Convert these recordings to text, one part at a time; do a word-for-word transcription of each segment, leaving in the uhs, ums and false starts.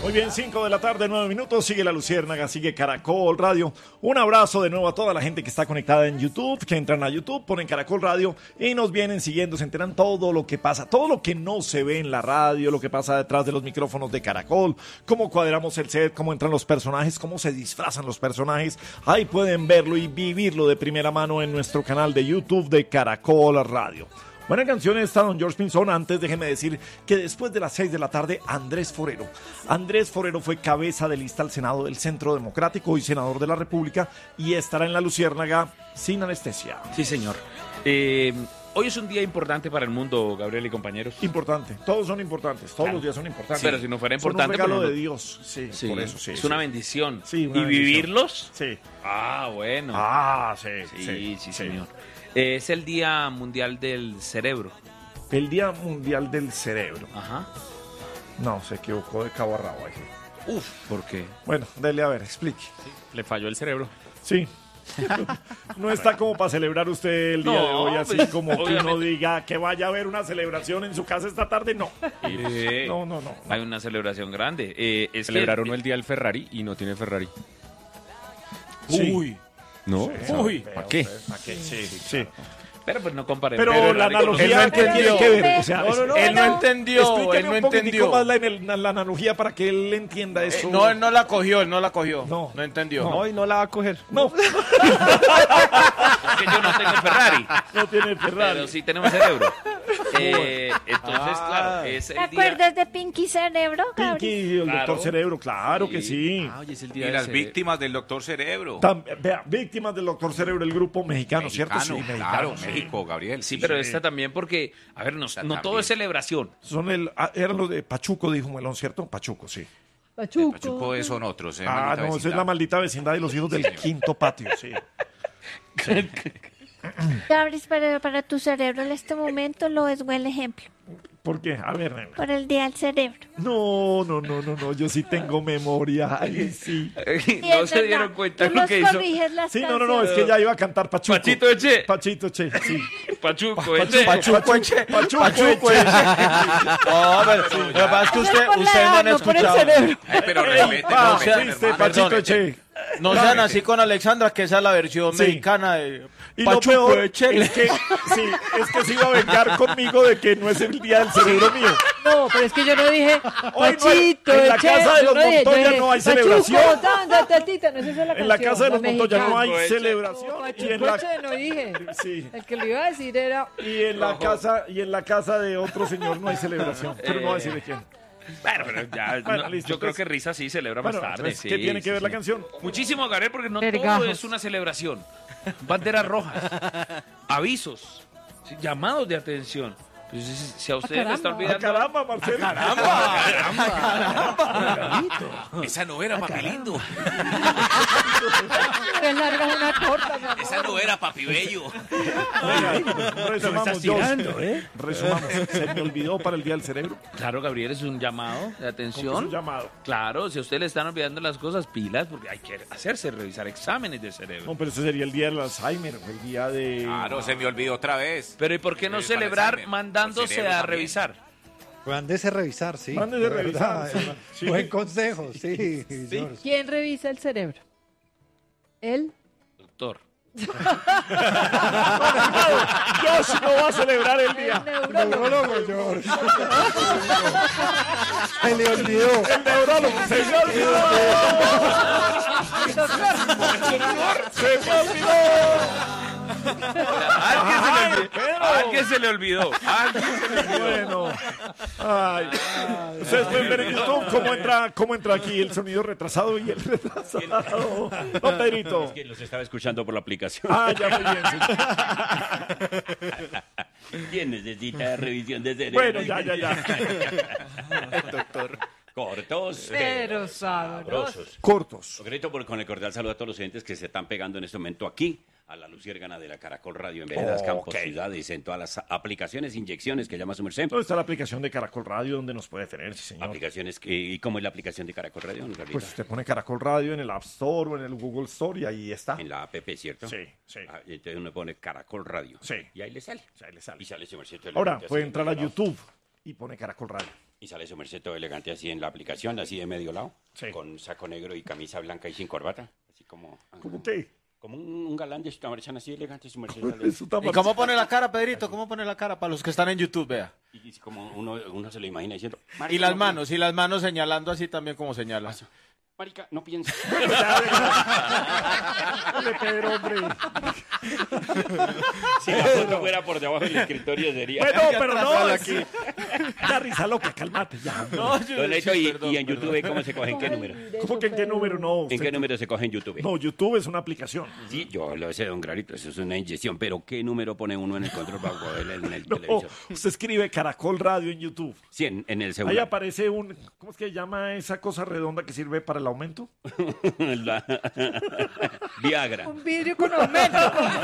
Muy bien, cinco de la tarde, nueve minutos, sigue La Luciérnaga, sigue Caracol Radio. Un abrazo de nuevo a toda la gente que está conectada en YouTube, que entran a YouTube, ponen Caracol Radio y nos vienen siguiendo, se enteran todo lo que pasa, todo lo que no se ve en la radio, lo que pasa detrás de los micrófonos de Caracol, cómo cuadramos el set, cómo entran los personajes, cómo se disfrazan los personajes. Ahí pueden verlo y vivirlo de primera mano en nuestro canal de YouTube de Caracol Radio. Buena canción esta, don George Pinzón. Antes déjeme decir que después de las seis de la tarde, Andrés Forero. Andrés Forero fue cabeza de lista al Senado del Centro Democrático y senador de la República y estará en La Luciérnaga sin anestesia. Sí, señor. Eh, hoy es un día importante para el mundo, Gabriel y compañeros. Importante. Todos son importantes. Todos claro. los días son importantes. Sí, pero si no fuera importante... Son un regalo no... de Dios. Sí, sí, por eso sí. Es sí. una bendición. Sí, una ¿Y bendición. vivirlos? Sí. Ah, bueno. Ah, sí. Sí, sí, sí, señor. Sí. Es el Día Mundial del Cerebro. El Día Mundial del Cerebro. Ajá. No, se equivocó de cabo a rabo ahí. Uf, ¿por qué? Bueno, dele a ver, explique. Sí, le falló el cerebro. Sí. No está como para celebrar usted el día no, de hoy, así pues, como obviamente. Que uno diga que vaya a haber una celebración en su casa esta tarde, no. Eh, no, no, no, no. Hay una celebración grande. Eh, es Celebraron que, el día del Ferrari y no tiene Ferrari. Sí. Uy. ¿No? Sí, Uy, ¿para ¿para qué? ¿Para qué? Sí, sí. sí. Pero pues no comparemos. Pero, pero la analogía no tiene que ver. O sea, no, no, no, él no entendió. Él no un entendió. más la, la, la analogía para que él entienda eso. Eh, no, él no la cogió, él no la cogió. No, no entendió. No, no y no la va a coger. No. Es que yo no tengo Ferrari. No tiene Ferrari. Pero sí tenemos cerebro. Eh, entonces, ah, claro, es el ¿te acuerdas día... de Pinky Cerebro, Gabriel? Pinky, el claro. doctor Cerebro, claro sí. que sí. Ah, oye, es el día y las cerebro. víctimas del doctor Cerebro. Tam, vea, víctimas del doctor Cerebro, el grupo mexicano, mexicano ¿cierto? Sí, claro, mexicano, México, sí. Gabriel. Sí, pero esta también porque, a ver, no, no todo es celebración. Son el, eran los de Pachuco, dijo Melón, ¿cierto? Pachuco, sí. Pachuco. Pachuco son otros. Eh, ah, no, esa es la maldita vecindad de los hijos del quinto patio, sí. sí. Gabriel, para, para tu cerebro en este momento lo es buen ejemplo. ¿Por qué? A ver, nena. Por el día del cerebro. No, no, no, no, no, yo sí tengo memoria. Ay, sí. No se dieron cuenta lo que hizo. Sí, no, no, no, es que ya iba a cantar Pachuco. Pachito Eche. Pachito Eche, sí. Pachuco Eche. Pachuco Eche. Pachuco Eche. No, pero lo que pasa es que usted, ustedes no han escuchado. Ay, pero respete, no, respete, Pachito Eche. No sean así con Alexandra, que esa es la versión sí. mexicana de y Pachuco lo peor Eche. Es que, sí, es que se iba a vengar conmigo de que no es el día del cerebro mío. No, pero es que yo no dije Pachito, no hay, en la Eche, casa de los no dije, Montoya dije, no hay Pachuco, celebración. Tanda, tatita, no, esa es la en la casa de los Montoya no hay mexicana. celebración. No, y en la Eche no dije. Sí. El que lo iba a decir era. Y en la casa y en la casa de otro señor no hay celebración. Pero no voy a decir de quién. Bueno, pero ya, bueno, no, listo, yo creo pues. que Risa sí celebra bueno, más tarde. Pues, sí, ¿qué tiene que sí, ver sí. la canción? Muchísimo, Gabriel, porque no Vergajos. todo es una celebración. Banderas rojas, avisos, sí, llamados de atención. Pues, si, si a ustedes Ah, le está ¡Ah, olvidando... caramba, Marcelo! ¡Caramba! caramba. Esa no era, papi lindo. Te largas una torta, mi amor. Esa no era, papi bello. Oiga, resumamos, tirando, ¿eh? resumamos. ¿Se me olvidó para el Día del Cerebro? Claro, Gabriel, es un llamado de atención. Es un llamado. Claro, si a ustedes le están olvidando las cosas, pilas, porque hay que hacerse revisar exámenes de cerebro. No, pero ese sería el Día del Alzheimer, el día de... Claro, se me olvidó otra vez. Pero ¿y por qué no Eh, para celebrar Alzheimer. mandándose El cerebro a también. revisar? Mándese a revisar, sí. Mándese a de revisar, verdad, sí. eh, Sí. Buen consejo, sí. George. ¿Quién revisa el cerebro? ¿Él? Doctor. Josh no va a celebrar el día. El neurólogo. Neurólogo, George. Se le olvidó. El neurólogo. Se me olvidó. Se me olvidó. ¿A alguien se le olvidó? ¿A alguien se le olvidó? Bueno. Ay. Ustedes pueden ver en YouTube cómo entra, cómo entra aquí el sonido retrasado y el retrasado. No, Pedrito. Es que los estaba escuchando por la aplicación. Ah, ya muy bien. Sí. ¿Quién necesita revisión de cerebro? Bueno, ya, ya, ya. Doctor. Cortos. Pero sabrosos. Sabrosos. Cortos. Concreto por, con el cordial saludo a todos los oyentes que se están pegando en este momento aquí a la Luciérnaga de la Caracol Radio en Veredas, Oh, Campos, ok. Ciudades, en todas las aplicaciones, inyecciones que llama su merced. ¿Dónde está la aplicación de Caracol Radio donde nos puede tener, sí, señor? Aplicaciones que, ¿y cómo es la aplicación de Caracol Radio, don Gabriel? Pues usted pone Caracol Radio en el App Store o en el Google Store y ahí está. En la app, ¿cierto? Sí, sí. Ah, entonces uno pone Caracol Radio. Sí. Y ahí le sale. O sea, ahí le sale. Y sale su merced. Ahora puede entrar a YouTube y pone Caracol Radio. Y sale su merced todo elegante así en la aplicación, así de medio lado, Sí. con saco negro y camisa blanca y sin corbata. Así como... ¿Cómo qué? Como un, un galán de Sutamarchán así elegante, su merced. sale. Eso está ¿Y cómo pone la cara, Pedrito? ¿Cómo pone la cara para los que están en YouTube, vea? Y, y como uno, uno se lo imagina diciendo... Y "Marica, las no manos, y las manos señalando así también como señala. piensa. Marica, no piensa. Dale, Pedro, hombre. Si la foto fuera por debajo del escritorio sería... Bueno, pero no. atrasala Es... Ya risa loca, cálmate ya. No, yo- Don Neto, sí, y, perdón, y en perdón. YouTube, ¿cómo se coge? ¿En qué número? ¿Cómo que en qué número no? ¿En Usted- qué número se coge en YouTube? No, YouTube es una aplicación. Sí, yo lo sé, don Clarito, eso es una inyección, pero ¿qué número pone uno en el control para coger en el No, televisor? usted escribe Caracol Radio en YouTube. Sí, en, en el Ahí celular. aparece un, ¿cómo es que se llama esa cosa redonda que sirve para el aumento? La- Viagra. Un vidrio con aumento.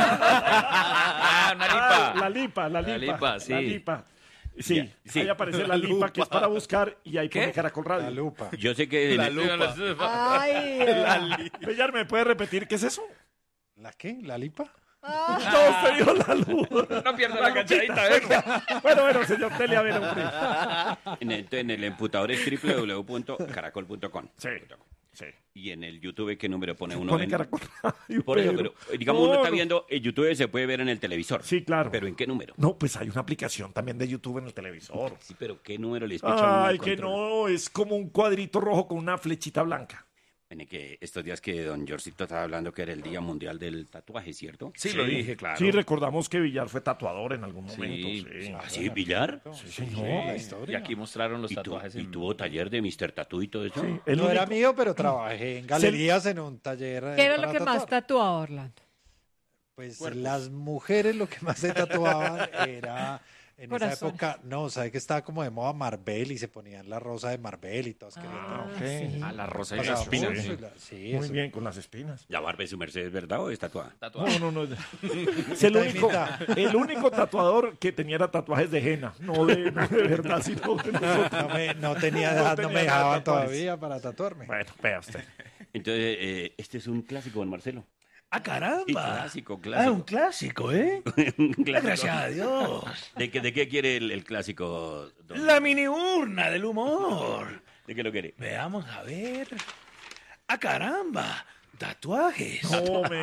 Ah, una lipa. Ah, la lipa, la lipa. La lipa, sí. La lipa. Sí, Ya, sí. ahí aparece la lipa que es para buscar y ahí pone Caracol Radio. La lupa. Yo sé que... La en- lupa. Ay. Bellar, ¿me puede repetir qué es eso? ¿La qué? ¿La lipa? No, usted dijo la luz. No pierda la cachadita, venga. Bueno, bueno, señor Tele, a ver, hombre. en el, en el emputador es doble u doble u doble u punto caracol punto com. Sí, sí. Y en el YouTube, ¿qué número pone uno? Pone En- Caracol Radio. Por eso, Pedro. pero digamos, No, uno está no. viendo, el YouTube se puede ver en el televisor. Sí, claro. ¿Pero en qué número? No, pues hay una aplicación también de YouTube en el televisor. Sí, pero ¿qué número les picha uno Ay, el que control? no, es como un cuadrito rojo con una flechita blanca. Bueno, que estos días que don Jorcito estaba hablando que era el Día Mundial del Tatuaje, ¿cierto? Sí, lo dije, claro. Sí, recordamos que Villar fue tatuador en algún momento. Sí. Sí, ¿Ah, sí, Villar? Sí, señor. La Y historia. aquí mostraron los ¿Y, tu- tatuajes. y en- tuvo taller de mister Tatú y todo eso? Sí, el No único- era mío, pero trabajé en galerías en un taller. eh, ¿Qué era para lo que más tatuar. tatuaba, Orlando? Pues las mujeres lo que más se tatuaban era en esa Corazones. época, no, sabe que estaba como de moda Marvel y se ponían la rosa de Marvel y todas querían Ah, tener- sí. Ah, la rosa y pasaba las espinas. mucho sí. y la- sí, Muy eso. bien, con las espinas. ¿La barba de su merced es verdad o es tatuada? Tatuaje. No, no, no. Es el único, mitad. el único tatuador que tenía era tatuajes de henna. No de, no de verdad, sino de nosotros. No, me, no tenía No edad, no, tenía me nada de dejaban tatuajes. todavía para tatuarme. Bueno, vea usted. Entonces, eh, este es un clásico, don Marcelo. ¡Ah, Sí, caramba! clásico, Ah, clásico. un clásico, ¿eh? Un clásico. Gracias a Dios. ¿De qué, de qué quiere el, el clásico? don- La mini urna del humor. ¿De qué lo quiere? Veamos, a ver. ¡Ah, caramba! Tatuajes. No, me.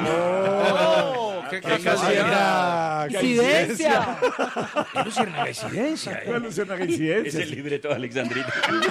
¡Oh! ¡Qué ¡Qué casualidad! ¡Coincidencia! ¡Qué luciérnaga incidencia! No, ¿eh? Luciana, Es coincidencia. el libreto de Alexandrita.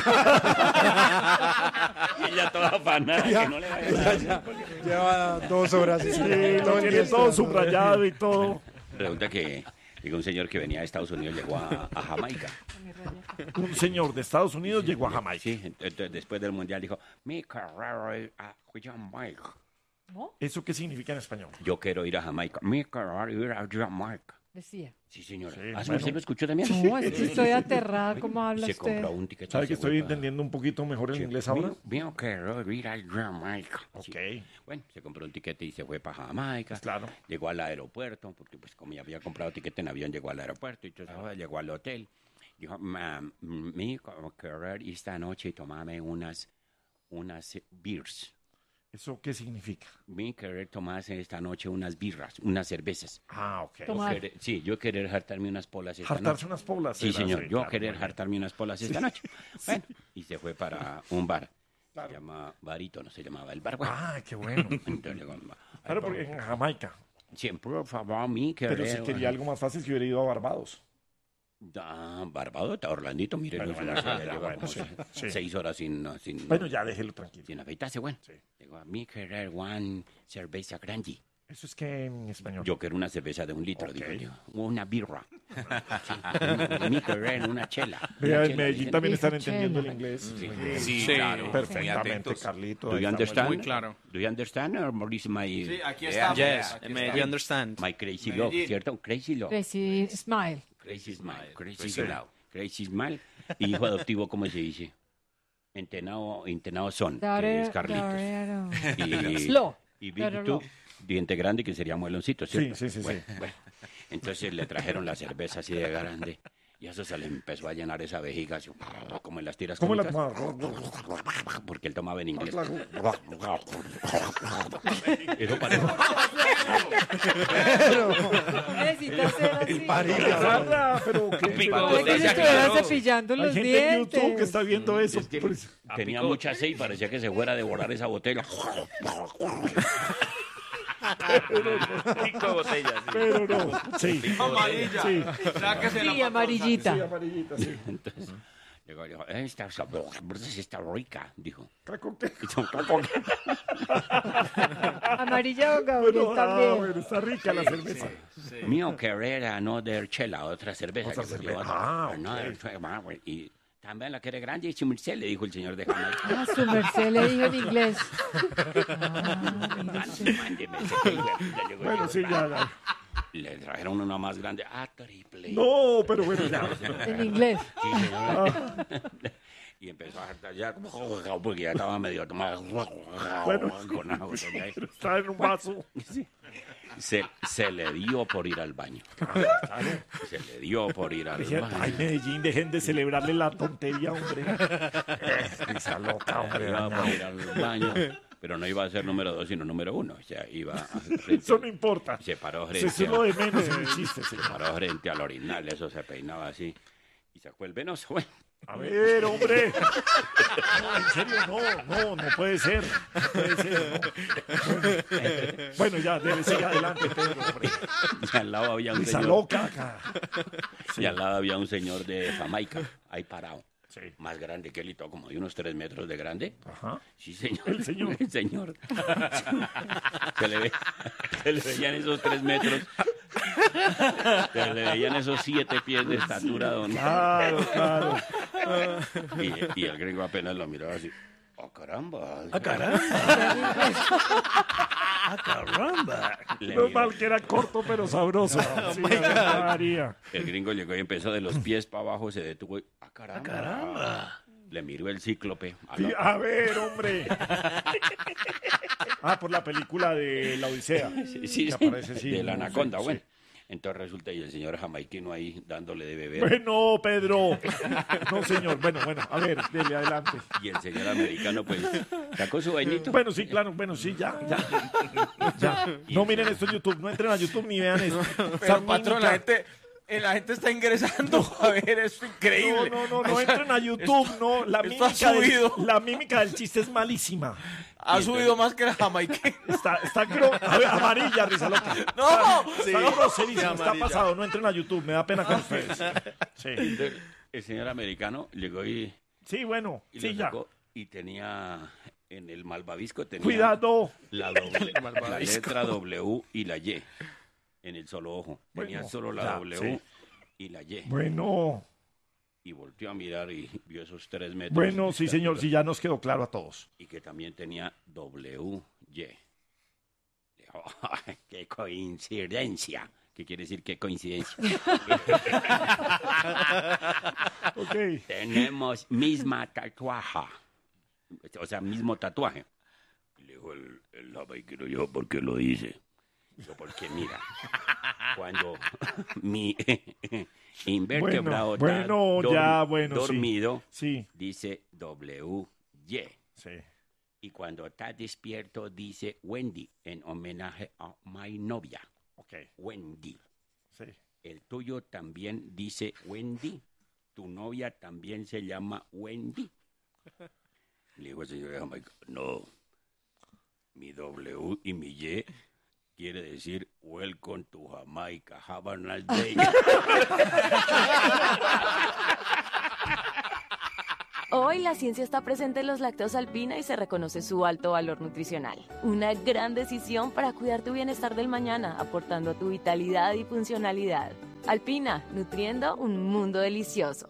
Y ella toda afanada, que no le vaya a Ya, ya, lleva dos horas. Sí, lo tiene todo subrayado y todo. Resulta que llegó un señor que venía de Estados Unidos, llegó a, a Jamaica. Un señor de Estados Unidos llegó a Jamaica. Sí, entonces después del mundial dijo, mi carrera es a Jamaica. ¿Eso qué significa en español? Yo quiero ir a Jamaica. Mi carrera es ir a Jamaica. Decía. Sí, señora. Sí, ¿Ah, bueno. ¿usted lo escuchó también? No, es que estoy aterrada. ¿Cómo Y habla se usted? compró un ticket. ¿Sabe y que se estoy fue pa- entendiendo un poquito mejor el Sí, inglés ahora? mi- mi quiero ir a Jamaica. Sí. Ok, Bueno, se compró un tiquete y se fue para Jamaica. claro. Llegó al aeropuerto, porque pues como ya había comprado tiquete en avión, llegó al aeropuerto y entonces ah, llegó al hotel. Dijo, "Ma- mi querer esta noche tomarme unas, unas beers. ¿Eso qué significa? Mi querer tomarse esta noche unas birras, unas cervezas. Ah, ok. Yo Tomar. querer- sí, yo querer hartarme unas polas esta Hartarse noche. unas polas. Sí, era, señor, yo claro, querer muy bien. hartarme unas polas esta noche. Bueno, y se fue para un bar. Claro. Se llama Barito, no se llamaba el bar. Bueno, Ah, qué bueno. entonces llegó, Claro, porque en Jamaica. siempre, por favor, mi querer. Pero si quería algo más fácil que hubiera ido a Barbados. Ah, Barbados, está Orlandito, mire, Bueno, Luis, bueno, no sé, ya, ya ya, lleva bueno, como sí, sí. seis horas sin, no, sin, Bueno, ya déjelo tranquilo. sin afeitarse, bueno. Sí. Digo, a mi querer one cerveza grande. Eso es que en español. Yo quiero una cerveza de un litro, Ok. digo yo. Una birra. Sí, una- mi querer una chela. Vea, Una en chela, Medellín dicen. también están Dice entendiendo el chela. inglés. Sí. Muy bien. Sí, Sí, claro. Muy Perfectamente, atentos. Carlito. Do ahí you estamos. understand? Muy claro. Do you understand or is my, Sí, aquí Yeah. estamos. Yes, Aquí en Medellín. estamos. understand. my crazy Medellín. love, ¿cierto? Crazy love. Crazy Smile. Crazy smile. Crazy Crazy love. love. Crazy smile. Y hijo adoptivo, ¿cómo se dice? Entenado, entenado son, que Dare- es Carlitos. dare- Y, Slow. y Dare- Big Two, diente grande, que sería mueloncito, ¿cierto? Sí, sí, sí, Bueno, sí. bueno. Entonces le trajeron la cerveza así de grande. Y eso se le empezó a llenar esa vejiga, así, como en las tiras ¿Cómo la cómicas, tomaba? porque él tomaba en inglés. Eso parece... Necesita ser así. Marica, Sandra, pero ¿qué? Pico Pero- Es que se botella, estuviera claro. cepillando Hay los gente dientes. en YouTube que está viendo eso. Es que Pues, tenía Pico. mucha sed y parecía que se fuera a devorar esa botella. Pico de botella, sí. pero no. Sí. Amarilla. Sí. Sáquese la Sí, amarillita. Sí, amarillita, sí. Entonces, llegó y dijo, esta sabrosa, está rica, dijo. Cacoque. Amarilla o Gabriel Bueno, ah, también. bueno, está rica la cerveza. Mío querer another chela, otra cerveza. Otra Yo, cerveza. yo, Ah, another chela, y también la quiere grande y su merced, le dijo el señor de Jamaica. Ah, su merced le dijo en inglés. Ah, mire usted. Mándeme ese que hijo de puta, llegó Bueno, yo, sí, ya, ya. Le trajeron una más grande, ah, triple. No, pero bueno, ya. En inglés. Sí, señor. Y empezó a hartar ya, porque ya estaba medio tomado. Bueno. Con agua, ya. Está en un vaso. Se, se le dio por ir al baño. Se le dio por ir al Dije, baño. ay, Medellín, dejen de celebrarle la tontería, hombre. Esa loca, hombre. Iba por ir al baño, pero no iba a ser número dos, sino número uno. O sea, iba a- frente- Eso no importa. se paró Eso frente, es lo de menos en el chiste, sí. se paró frente al orinal, eso se peinaba así. Y sacó el venoso. Bueno, A ver, hombre. No, en serio, no, no, no puede ser. No puede ser, no. Bueno, bueno, ya, debe seguir adelante, Pedro, hombre. y al lado había un Esa señor. loca acá. Y al lado había un señor de Jamaica, ahí parado. Sí. Más grande que él y todo, como de unos tres metros de grande. Ajá. Sí, señor. El señor. El señor. Se le, ve, se le veían esos tres metros. Se le veían esos siete pies de estatura, don. Claro, claro. Y, y el gringo apenas lo miraba así. ¡Oh, caramba! ¡Ah, caramba! ¡Ah, caramba! Le No miró. mal que era corto, pero sabroso. Sí, María. El gringo llegó y empezó de los pies para abajo, se detuvo y... ¡Ah, caramba! Le miró el cíclope. a Sí, la- a ver, hombre. Ah, por la película de La Odisea. Sí, sí, Que sí, aparece, sí, de la sí, anaconda, sí. bueno. Entonces resulta y el señor jamaiquino ahí dándole de beber. Bueno, Pedro. No, señor. Bueno, bueno, a ver, dele adelante. Y el señor americano pues sacó su bañito. Bueno, sí, claro, bueno, sí, ya, ya. Ya. No miren esto en YouTube, no entren a YouTube ni vean esto. Pero, patrón, la gente, eh, la gente está ingresando a ver esto increíble. No, no, no, no entren a YouTube, no. La esto ha mímica, del, subido. la mímica del chiste es malísima. Ha subido más que la jamaiquina. Está, está gro- a ver, amarilla, risa loca. ¡No! Está groserísimo, está pasado, no entren a YouTube, me da pena con ustedes. Sí, Entonces, el señor americano llegó y, sí, bueno, y sí, lo ya. sacó y tenía en el malvavisco tenía Cuidado. la, doble- la letra W y la Y en el solo ojo. Tenía Bueno, solo la ya, W sí. y la Y. Bueno, Y volteó a mirar y vio esos tres metros. bueno, de sí, señor, estatura. sí, ya nos quedó claro a todos. Y que también tenía W Y. Dijo, "Ay, qué coincidencia. ¿Qué quiere decir qué coincidencia? Ok. Tenemos misma tatuaje. O sea, mismo tatuaje. Y le dijo el, el jamaiquino, yo, ¿por qué lo dice? Yo, porque mira, cuando mi invertebrado Bueno, está bueno, dor- ya, bueno, sí. dormido, Sí, dice W Y. sí. Y cuando está despierto, dice Wendy, en homenaje a mi novia, Ok, Wendy. sí. El tuyo también dice Wendy. Tu novia también se llama Wendy. Le digo al señor de Jamaica, no. Mi W y mi Y quiere decir Welcome to Jamaica. Have a nice day. Hoy la ciencia está presente en los lácteos Alpina y se reconoce su alto valor nutricional. Una gran decisión para cuidar tu bienestar del mañana, aportando a tu vitalidad y funcionalidad. Alpina, nutriendo un mundo delicioso.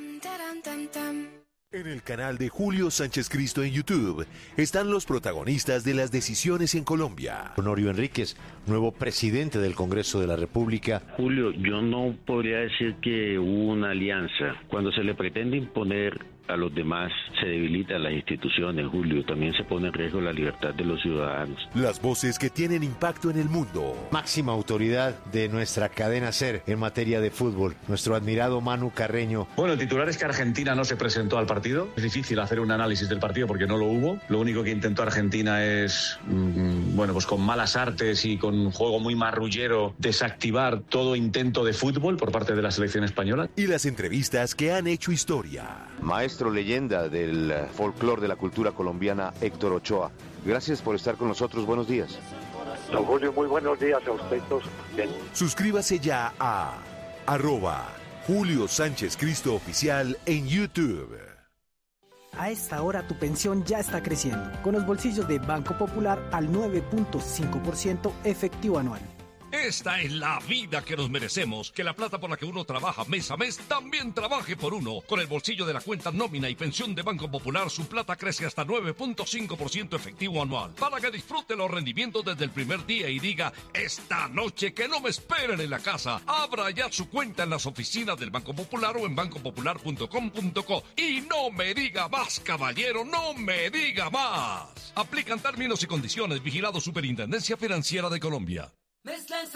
En el canal de Julio Sánchez Cristo en YouTube están los protagonistas de las decisiones en Colombia. Honorio Enríquez, nuevo presidente del Congreso de la República. Julio, yo no podría decir que hubo una alianza. Cuando se le pretende imponer a los demás, se debilitan las instituciones, Julio, también se pone en riesgo la libertad de los ciudadanos. Las voces que tienen impacto en el mundo. Máxima autoridad de nuestra cadena SER en materia de fútbol, nuestro admirado Manu Carreño. Bueno, el titular es que Argentina no se presentó al partido. Es difícil hacer un análisis del partido porque no lo hubo. Lo único que intentó Argentina es, mmm, bueno, pues con malas artes y con un juego muy marrullero, desactivar todo intento de fútbol por parte de la selección española. Y las entrevistas que han hecho historia. Maestro leyenda del folclore de la cultura colombiana, Héctor Ochoa. Gracias por estar con nosotros. Buenos días. Don Julio, muy buenos días a usted todos. Bien. Suscríbase ya a arroba Julio Sánchez Cristo Oficial en YouTube. A esta hora tu pensión ya está creciendo, con los bolsillos de Banco Popular al nueve punto cinco por ciento efectivo anual. Esta es la vida que nos merecemos, que la plata por la que uno trabaja mes a mes también trabaje por uno. Con el bolsillo de la cuenta nómina y pensión de Banco Popular, su plata crece hasta nueve punto cinco por ciento efectivo anual, para que disfrute los rendimientos desde el primer día y diga, esta noche que no me esperen en la casa. Abra ya su cuenta en las oficinas del Banco Popular o en banco popular punto com punto co. Y no me diga más, caballero, no me diga más. Aplican términos y condiciones. Vigilado Superintendencia Financiera de Colombia.